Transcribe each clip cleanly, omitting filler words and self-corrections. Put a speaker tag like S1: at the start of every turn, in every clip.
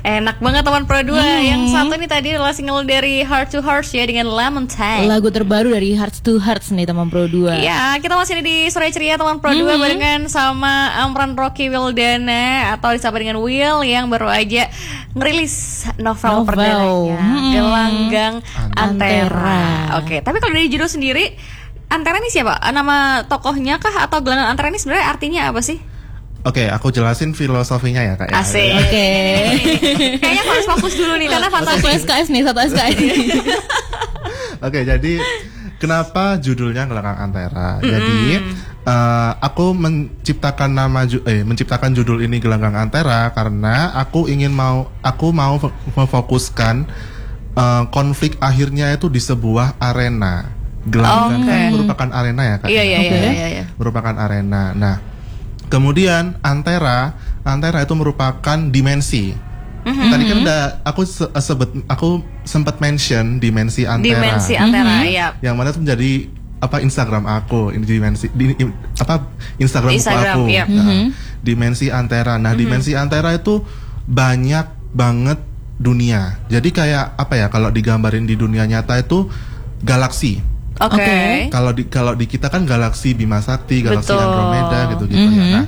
S1: Enak banget teman Pro 2. Yang satu nih tadi adalah single dari Heart to Heart ya dengan Lemon Tang.
S2: Lagu terbaru dari Hearts to Hearts nih teman Pro 2.
S1: Ya, kita masih di Sore Ceria teman Pro 2 barengan sama Amran Rocky Wildana atau disapa dengan Will yang baru aja ngerilis novel perdananya Gelanggang Antera. Oke, tapi kalau dari judul sendiri Antera ini siapa? Nama tokohnya kah atau Gelanggang Antera ini sebenarnya artinya apa sih?
S3: Oke, aku jelasin filosofinya ya Kak.
S1: Asik.
S2: Oke.
S1: Kayaknya harus fokus dulu nih karena
S2: Satu
S1: fantasi.
S2: SKS nih, satu SKS.
S3: Oke, jadi kenapa judulnya Gelanggang Antera? Jadi aku menciptakan judul ini Gelanggang Antera karena aku mau memfokuskan konflik akhirnya itu di sebuah arena. Gelanggang kan merupakan arena ya Kak.
S1: Iya.
S3: Merupakan arena. Nah, kemudian Antera itu merupakan dimensi. Tadi kan udah aku sempat mention dimensi Antera.
S1: Dimensi Antera, ya.
S3: Yang mana itu menjadi Instagram aku, ini dimensi Instagram aku.
S1: Iya.
S3: Dimensi Antera. Nah, dimensi Antera itu banyak banget dunia. Jadi kayak kalau digambarin di dunia nyata itu galaksi.
S1: Oke.
S3: Kalau di kita kan galaksi Bima Sakti, galaksi
S1: Betul.
S3: Andromeda gitu ya. Nah,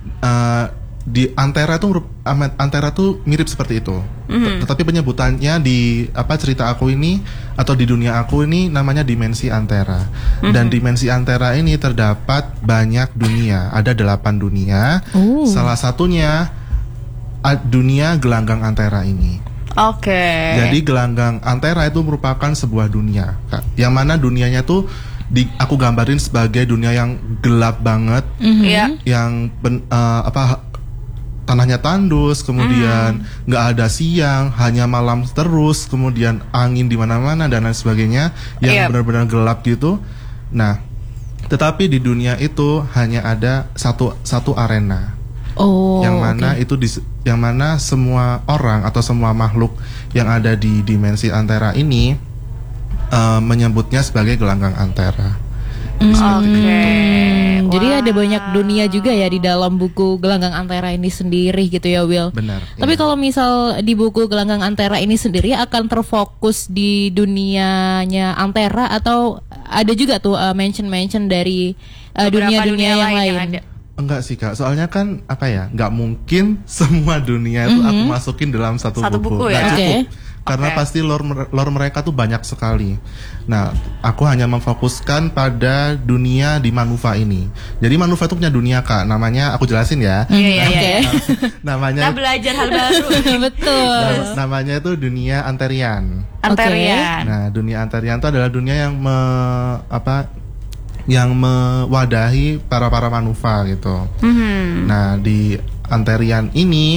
S3: di Antera tuh mirip seperti itu. Tetapi penyebutannya di cerita aku ini atau di dunia aku ini namanya dimensi Antera. Dan dimensi Antera ini terdapat banyak dunia. Ada 8 dunia. Salah satunya dunia Gelanggang Antera ini.
S1: Oke.
S3: Jadi Gelanggang Antera itu merupakan sebuah dunia, Kak. Yang mana dunianya tuh aku gambarin sebagai dunia yang gelap banget, yang tanahnya tandus, kemudian nggak ada siang, hanya malam terus, kemudian angin di mana-mana dan lain sebagainya, yang benar-benar gelap gitu. Nah, tetapi di dunia itu hanya ada satu arena. Yang mana semua orang atau semua makhluk yang ada di dimensi Antera ini menyebutnya sebagai Gelanggang Antera.
S2: Jadi ada banyak dunia juga ya di dalam buku Gelanggang Antera ini sendiri gitu ya Will.
S3: Benar.
S2: Tapi kalau misal di buku Gelanggang Antera ini sendiri akan terfokus di dunianya Antera atau ada juga tuh mention dari dunia-dunia yang lain?
S3: Enggak sih Kak, soalnya kan nggak mungkin semua dunia itu aku masukin dalam satu buku. Nggak cukup. Karena pasti lore mereka tuh banyak sekali. Nah, aku hanya memfokuskan pada dunia di Manufa ini. Jadi Manufa itu punya dunia Kak, namanya aku jelasin ya.
S1: Iya.
S3: Namanya
S1: Kita belajar hal baru.
S2: Betul.
S3: Namanya itu dunia Anterian. Nah, dunia Anterian itu adalah dunia yang mewadahi para Manufa gitu. Nah, di Anterian ini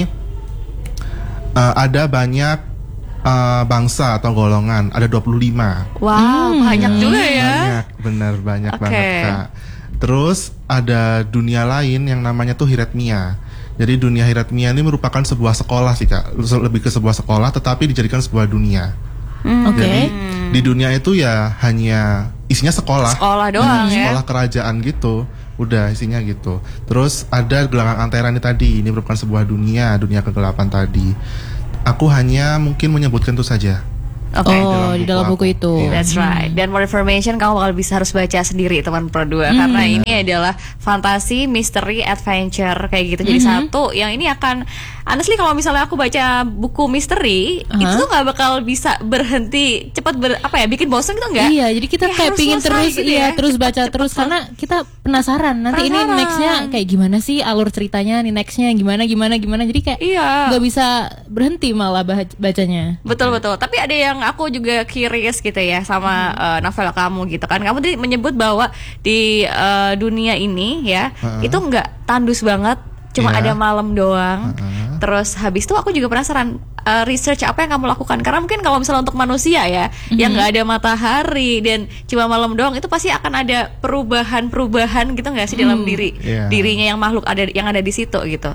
S3: ada banyak bangsa atau golongan, ada 25.
S1: Wow, banyak juga ya.
S3: Banyak banget Kak. Terus ada dunia lain yang namanya tuh Hiretmia. Jadi dunia Hiretmia ini merupakan sebuah sekolah sih Kak, lebih ke sebuah sekolah tetapi dijadikan sebuah dunia. Jadi di dunia itu ya hanya isinya sekolah
S1: doang ya.
S3: Sekolah kerajaan gitu. Udah isinya gitu. Terus ada Gelanggang Antera ini tadi, ini merupakan sebuah dunia kegelapan tadi. Aku hanya mungkin menyebutkan itu saja.
S2: Di dalam buku itu.
S1: That's right. Dan more information kamu harus baca sendiri teman Pro 2 karena ini adalah fantasi, misteri, adventure kayak gitu. Jadi satu yang ini akan honestly kalau misalnya aku baca buku misteri itu tuh nggak bakal bisa berhenti cepat bikin bosan gitu nggak?
S2: Iya, jadi kita kayak pingin terus
S1: gitu
S2: terus baca terus karena kita penasaran nanti ini nextnya kayak gimana sih alur ceritanya, nih nextnya gimana jadi kayak nggak bisa berhenti malah bacanya.
S1: Betul. Tapi ada yang aku juga curious gitu ya sama novel kamu gitu kan. Kamu tadi menyebut bahwa di dunia ini ya itu nggak tandus banget, cuma ada malam doang. Terus habis itu aku juga penasaran research apa yang kamu lakukan, karena mungkin kalau misalnya untuk manusia ya yang nggak ada matahari dan cuma malam doang itu pasti akan ada perubahan gitu nggak sih dalam dirinya yang makhluk yang ada di situ gitu.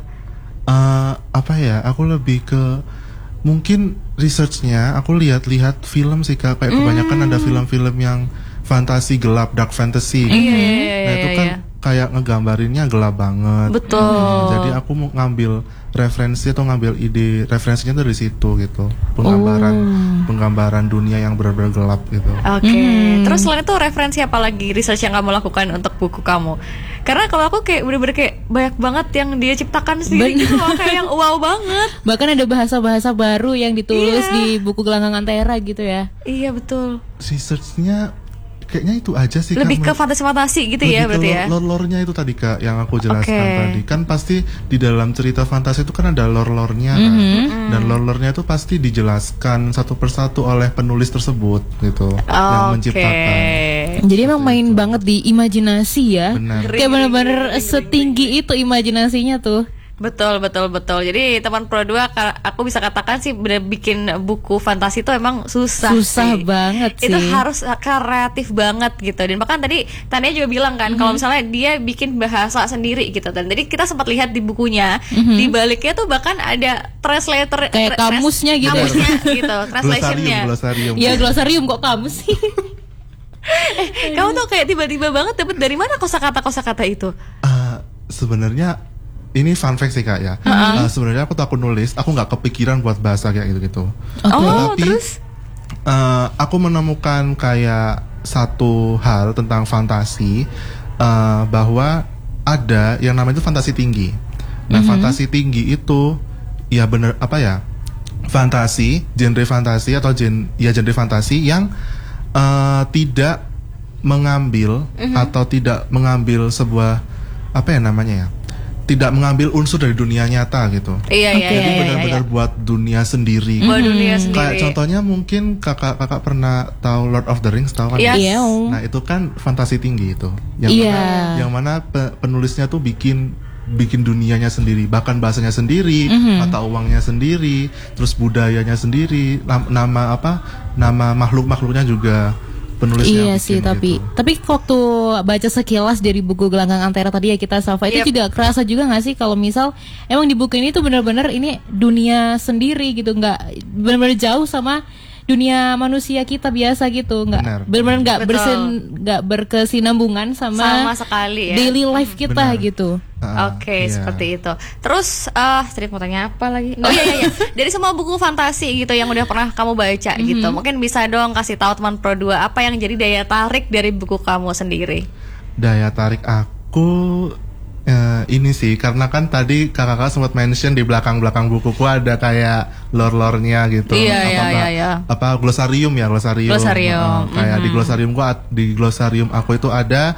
S3: Aku lebih ke mungkin researchnya aku lihat film sih Kak, kayak kebanyakan ada film-film yang fantasi gelap, dark fantasy. Nah itu kan kayak ngegambarinnya gelap banget.
S1: Betul.
S3: Jadi aku mau ngambil referensi atau ngambil ide referensinya dari situ gitu. Penggambaran dunia yang benar-benar gelap gitu.
S1: Oke. Terus selain itu referensi apa lagi research yang kamu lakukan untuk buku kamu? Karena kalau aku kayak bener-bener kayak banyak banget yang dia ciptakan sendiri gitu loh, kayak yang wow banget.
S2: Bahkan ada bahasa-bahasa baru yang ditulis di buku Gelanggang Antera gitu ya.
S1: Iya betul.
S3: Researchnya kayaknya itu aja sih.
S1: Lebih ke fantasi-fantasi gitu ya berarti ya.
S3: Lore-nya itu tadi Kak yang aku jelaskan
S1: Oke.
S3: tadi. Kan pasti di dalam cerita fantasi itu kan ada lore-lore-nya kan. Dan lore-lore-nya itu pasti dijelaskan satu persatu oleh penulis tersebut gitu yang menciptakan.
S2: Jadi emang main banget di imajinasi ya.
S3: Benar.
S2: Kayak bener-bener setinggi itu imajinasinya tuh.
S1: Betul. Jadi teman Pro 2 aku bisa katakan sih bener bikin buku fantasi itu emang susah sih.
S2: Banget sih.
S1: Itu harus kreatif banget gitu. Dan bahkan tadi Tania juga bilang kan kalau misalnya dia bikin bahasa sendiri gitu. Dan tadi kita sempat lihat di bukunya, di baliknya tuh bahkan ada translator
S2: Kayak kamusnya gitu.
S1: Kamusnya gitu, translationnya.
S3: Glosarium.
S2: Ya glosarium kok kamus sih.
S1: Kamu tuh kayak tiba-tiba banget dapet dari mana kosakata itu?
S3: Sebenarnya ini fun fact sih Kak ya. Sebenarnya aku nulis, aku nggak kepikiran buat bahasa kayak gitu-gitu.
S1: Oh,
S3: Tapi,
S1: terus?
S3: Aku menemukan kayak satu hal tentang fantasi, bahwa ada yang namanya itu fantasi tinggi. Nah, fantasi tinggi itu ya bener apa ya? Fantasi, genre fantasi atau genre fantasi yang tidak mengambil atau tidak mengambil sebuah apa ya namanya ya? Tidak mengambil unsur dari dunia nyata gitu.
S1: Iya.
S3: Jadi benar-benar buat dunia sendiri.
S1: Buat dunia sendiri.
S3: Kayak contohnya mungkin kakak pernah tahu Lord of the Rings, tahu kan?
S1: Yes.
S3: Nah itu kan fantasi tinggi itu. Yang mana penulisnya tuh bikin dunianya sendiri, bahkan bahasanya sendiri, mata uangnya sendiri, terus budayanya sendiri, nama makhluknya juga.
S2: Iya sih, tapi waktu baca sekilas dari buku Gelanggang Antera tadi ya kita Safa itu juga kerasa juga nggak sih kalau misal emang di buku ini tuh benar-benar ini dunia sendiri gitu, nggak benar-benar jauh sama dunia manusia kita biasa gitu, nggak benar-benar nggak berkesinambungan sama
S1: sekali ya
S2: daily life kita gitu.
S1: Oke, seperti itu. Terus tadi mau tanya apa lagi? Oh iya. Dari semua buku fantasi gitu yang udah pernah kamu baca gitu, mungkin bisa dong kasih tahu teman Pro 2 apa yang jadi daya tarik dari buku kamu sendiri?
S3: Daya tarik aku ini sih karena kan tadi kakak sempat mention di belakang bukuku ada kayak lore-lore-nya gitu.
S1: Iya.
S3: Apa glosarium. Kayak di glosarium aku itu ada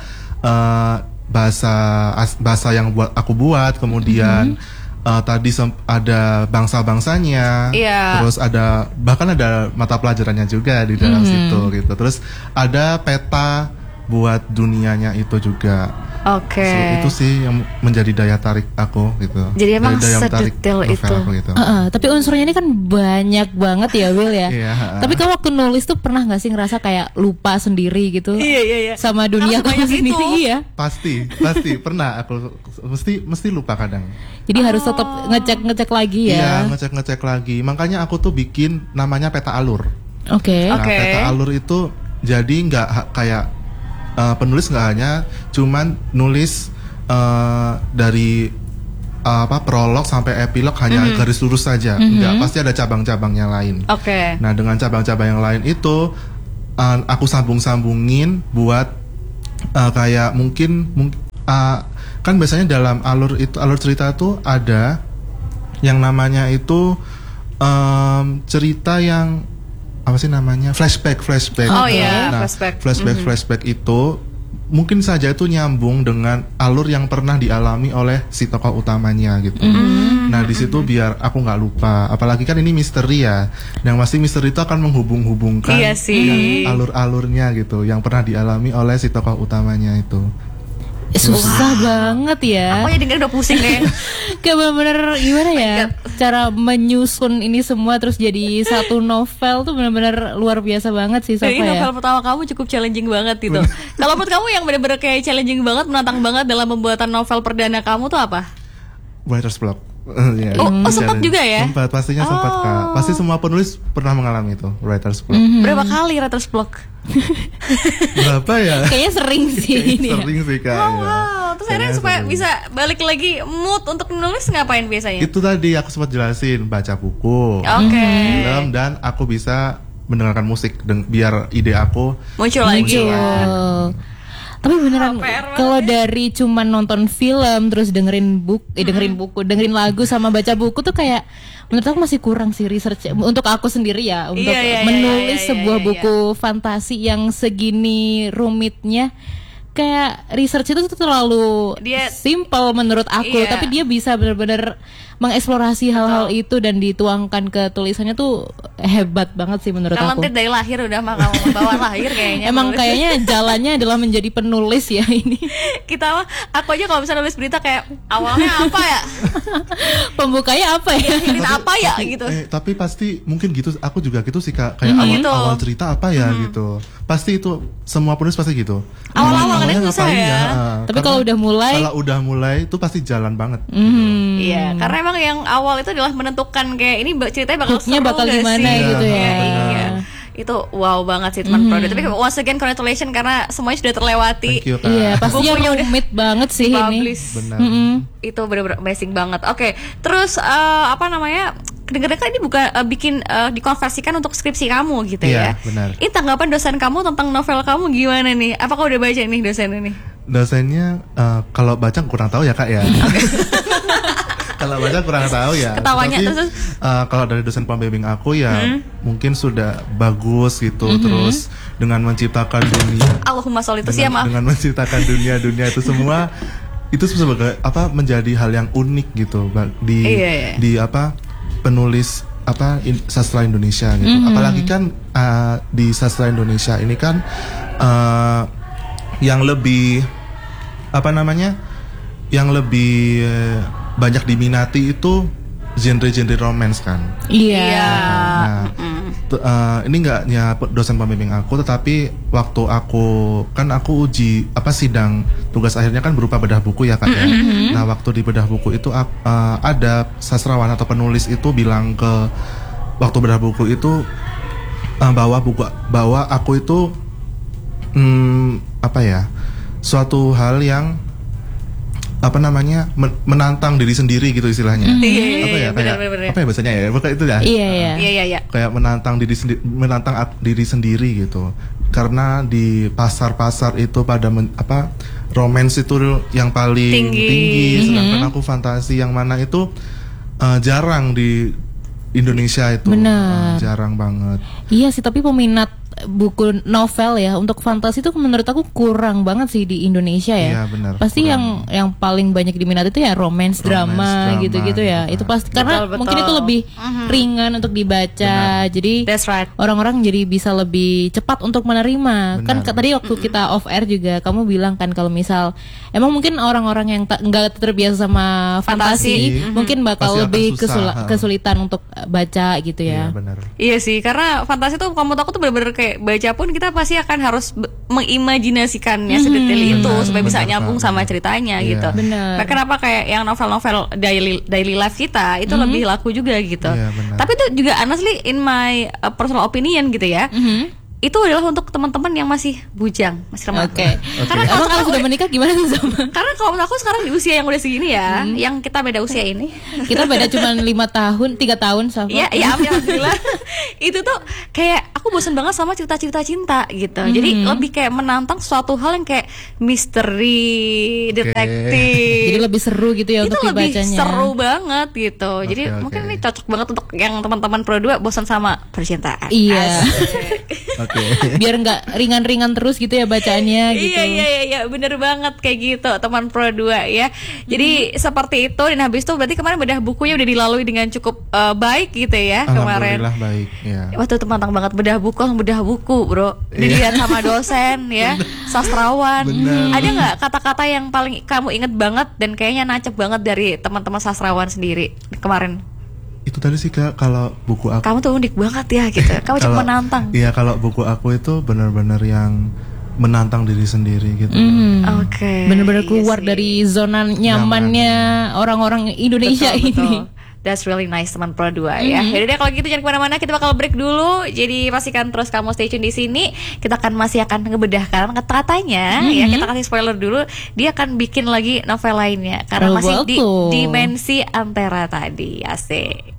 S3: bahasa yang aku buat, kemudian tadi ada bangsa-bangsanya, terus bahkan ada mata pelajarannya juga di dalam situ gitu. Terus ada peta buat dunianya itu juga.
S1: Oke.
S3: So, itu sih yang menjadi daya tarik aku gitu.
S1: Jadi emang sedetail itu.
S3: Gitu.
S2: Tapi unsurnya ini kan banyak banget ya Will ya. Tapi kamu waktu nulis tuh pernah nggak sih ngerasa kayak lupa sendiri gitu?
S1: Iya.
S2: Sama dunia kamu sendiri ya?
S3: Pasti pernah aku mesti lupa kadang.
S2: Jadi harus tetap ngecek lagi ya.
S3: Iya, ngecek lagi. Makanya aku tuh bikin namanya peta alur.
S2: Oke.
S3: Nah, peta alur itu jadi nggak kayak penulis nggak hanya cuman nulis dari prolog sampai epilog hanya garis lurus saja, enggak, pasti ada cabang-cabangnya lain.
S1: Oke.
S3: Nah dengan cabang-cabang yang lain itu aku sambung-sambungin buat kayak mungkin kan biasanya dalam alur cerita itu ada yang namanya itu cerita yang apa sih namanya flashback.
S1: Oh iya,
S3: nah, flashback itu mungkin saja itu nyambung dengan alur yang pernah dialami oleh si tokoh utamanya gitu. Nah di situ biar aku nggak lupa, apalagi kan ini misteri ya, yang pasti misteri itu akan menghubung-hubungkan alur-alurnya gitu yang pernah dialami oleh si tokoh utamanya itu.
S2: Susah banget ya.
S1: Aku jadi udah pusing kayak.
S2: Kayak bener-bener gimana ya cara menyusun ini semua terus jadi satu novel tuh bener-bener luar biasa banget sih Safa ya.
S1: Novel pertama kamu cukup challenging banget gitu. Kalau menurut kamu yang bener-bener kayak challenging banget, menantang banget dalam pembuatan novel perdana kamu tuh apa?
S3: Writer's Block. Ya,
S1: sempat juga ya?
S3: Sempat, pastinya sempat Kak. Pasti semua penulis pernah mengalami itu, writer's block.
S1: Berapa kali writer's block?
S3: Berapa ya?
S2: Kayaknya sering sih ini.
S3: Sering sih Kak.
S1: Wow, terus akhirnya
S3: Kayaknya
S1: supaya
S3: sering.
S1: bisa balik lagi mood untuk menulis ngapain biasanya?
S3: Itu tadi aku sempat jelasin, baca buku,
S1: Oke.
S3: film, dan aku bisa mendengarkan musik biar ide aku
S1: Muncul lagi
S2: Muncul.
S1: ya.
S2: Tapi beneran
S1: PR banget
S2: kalau dari cuman nonton film terus dengerin dengerin lagu sama baca buku tuh kayak menurut aku masih kurang sih research untuk aku sendiri ya untuk
S1: Iya,
S2: menulis
S1: iya,
S2: sebuah
S1: iya.
S2: buku fantasi yang segini rumitnya. Kayak research itu tuh terlalu
S1: Dia-
S2: simple menurut aku,
S1: Iya.
S2: tapi dia bisa benar-benar mengeksplorasi hal-hal itu dan dituangkan ke tulisannya tuh hebat banget sih menurut
S1: Kalau
S2: aku.
S1: nanti dari lahir udah mau bawa lahir kayaknya.
S2: Emang
S1: penulis.
S2: kayaknya jalannya adalah menjadi penulis ya ini.
S1: Kita mah, aku aja kalau bisa nulis berita kayak awalnya apa ya,
S2: Pembukanya apa ya?
S1: ini apa ya gitu.
S3: tapi pasti mungkin gitu. Aku juga gitu sih Kak. Kayak
S1: Gitu.
S3: awal cerita apa ya gitu. Pasti itu semua penulis pasti gitu.
S1: Awal-awal kadang
S3: Awalnya
S1: susah
S3: ngapain
S1: ya.
S2: Tapi kalau udah mulai,
S3: Kalau udah mulai itu pasti jalan banget.
S1: Iya, karena emang yang awal itu adalah menentukan kayak ini ceritanya bakal
S2: hooknya
S1: seru
S2: bakal
S1: gak
S2: gimana
S1: sih?
S2: gitu ya.
S1: Iya. Itu wow banget sih teman produk. Tapi once again congratulations karena semuanya sudah terlewati.
S3: Thank you Kak.
S2: Iya pastinya
S1: Bukunya udah
S2: rumit banget sih ini.
S1: Publish.
S3: Benar.
S1: Itu benar-benar amazing banget. Oke, terus apa namanya? Dengar-dengar ini bukan bikin dikonversikan untuk skripsi kamu gitu
S3: Iya,
S1: ya.
S3: benar.
S1: Ini tanggapan dosen kamu tentang novel kamu gimana nih? Apakah udah baca nih dosen ini?
S3: Dosennya kalau baca kurang tahu ya Kak ya. Kalau baca kurang tahu ya.
S1: Ketawanya
S3: Tapi,
S1: terus?
S3: kalau dari dosen pembimbing aku ya mungkin sudah bagus gitu. Terus dengan menciptakan dunia,
S1: Allahumma sholli itu sih ya maaf.
S3: dengan menciptakan dunia itu semua itu sebagai menjadi hal yang unik gitu di
S1: Iya.
S3: di penulis sastra Indonesia gitu. Apalagi kan di sastra Indonesia ini kan yang lebih yang lebih banyak diminati itu genre-genre romance kan.
S2: Iya.
S3: Nah, ini nggak hanya dosen pembimbing aku, tetapi waktu aku uji sidang tugas akhirnya kan berupa bedah buku ya Kak ya. Nah waktu di bedah buku itu ada sastrawan atau penulis itu bilang waktu bedah buku itu bahwa aku itu suatu hal yang menantang diri sendiri gitu istilahnya.
S1: Iya, benar-benar.
S3: Apa ya bahasanya ya? Bukan itu ya.
S2: Iya.
S1: Iya.
S3: Kayak menantang diri sendiri gitu. Karena di pasar-pasar itu pada romance itu yang paling tinggi, sedangkan aku fantasi yang mana itu jarang di Indonesia itu.
S2: Benar.
S3: Jarang banget.
S2: Iya sih, tapi peminat buku novel ya untuk fantasi itu menurut aku kurang banget sih di Indonesia ya.
S3: Iya, benar,
S2: Pasti
S3: kurang.
S2: yang paling banyak diminati itu ya romance drama
S3: drama,
S2: gitu-gitu ya.
S3: gitu
S2: Itu
S3: kan.
S2: pasti karena
S1: Betul.
S2: mungkin itu lebih ringan untuk dibaca. Jadi
S1: That's right.
S2: orang-orang jadi bisa lebih cepat untuk menerima. Kan
S3: Benar.
S2: tadi waktu kita off air juga kamu bilang kan kalau misal emang mungkin orang-orang yang nggak terbiasa sama fantasi mungkin bakal
S3: Pasti akan
S2: lebih
S3: susah.
S2: kesulitan untuk baca gitu ya.
S3: Iya, benar.
S1: Iya sih, karena fantasi tuh kamu aku tuh bener-bener kayak baca pun kita pasti akan harus mengimajinasikannya sedetail itu
S3: Benar,
S1: supaya bisa
S3: benar,
S1: nyambung
S3: Kak.
S1: sama ceritanya
S3: Iya.
S1: gitu.
S2: Benar.
S1: Nah, kenapa kayak yang novel-novel daily life kita itu lebih laku juga gitu.
S3: Iya, benar.
S1: Tapi itu juga honestly in my personal opinion gitu ya. Itu adalah untuk teman-teman yang masih bujang, masih remaja.
S2: Oke.
S1: Karena
S2: Emang
S1: kalau
S2: kalau sudah menikah gimana tuh sama?
S1: karena kalau menurut aku sekarang di usia yang udah segini ya, yang kita beda usia ini.
S2: Kita beda cuma 5 tahun, 3 tahun sama.
S1: Iya, iya, alhamdulillah. Itu tuh kayak aku bosan banget sama cerita-cerita cinta gitu. Jadi lebih kayak menantang suatu hal yang kayak misteri, detektif.
S2: Jadi lebih seru gitu ya
S1: itu
S2: untuk
S1: lebih
S2: dibacanya.
S1: seru banget gitu. Jadi
S3: Oke.
S1: mungkin ini cocok banget untuk yang teman-teman Pro 2 bosan sama percintaan.
S2: Iya.
S3: Oke.
S2: Biar nggak ringan-ringan terus gitu ya bacaannya gitu.
S1: Iya, bener banget kayak gitu teman Pro 2 ya. Jadi seperti itu dan habis itu berarti kemarin bedah bukunya udah dilalui dengan cukup baik gitu ya kemarin.
S3: Alhamdulillah baik ya.
S1: Waktu itu mantang banget bedah buku bro. Dilihat sama dosen ya, sastrawan.
S3: Benar.
S1: Ada nggak kata-kata yang paling kamu inget banget dan kayaknya nancep banget dari teman-teman sastrawan sendiri kemarin?
S3: Itu tadi sih Kak, kalau buku aku
S1: Kamu tuh unik banget ya gitu. Kamu cukup menantang.
S3: Iya, kalau buku aku itu benar-benar yang menantang diri sendiri gitu.
S1: Oke.
S2: Bener-bener
S1: iya
S2: keluar
S1: sih.
S2: dari zona nyamannya orang-orang Indonesia
S1: Betul,
S2: ini.
S1: betul. That's really nice teman Pro 2 ya. Jadi deh kalau gitu jangan kemana-mana, kita bakal break dulu. Jadi pastikan terus kamu stay tune di sini. Kita masih akan ngebedah karena katanya ya, kita kasih spoiler dulu, dia akan bikin lagi novel lainnya karena masih di
S2: Betul.
S1: dimensi Antara tadi. Asik.